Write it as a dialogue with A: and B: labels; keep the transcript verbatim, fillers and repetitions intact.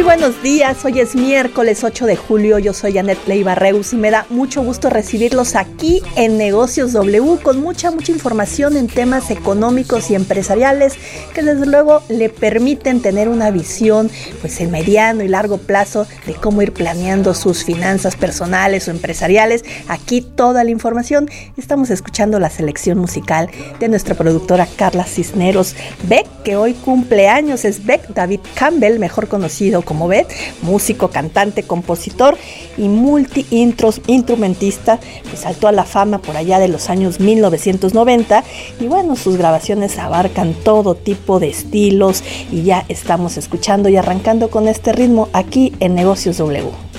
A: buenos días, hoy es miércoles ocho de julio, yo soy Janet Leiva Reus y me da mucho gusto recibirlos aquí en Negocios W con mucha, mucha información en temas económicos y empresariales que desde luego le permiten tener una visión pues en mediano y largo plazo de cómo ir planeando sus finanzas personales o empresariales. Aquí toda la información. Estamos escuchando la selección musical de nuestra productora Carla Cisneros. Beck, que hoy cumple años, es Beck David Campbell, mejor conocido como Beck, músico, cantante, compositor y multi-instrumentista, pues saltó a la fama por allá de los años mil novecientos noventa y bueno, sus grabaciones abarcan todo tipo de estilos y ya estamos escuchando y arrancando con este ritmo aquí en Negocios W.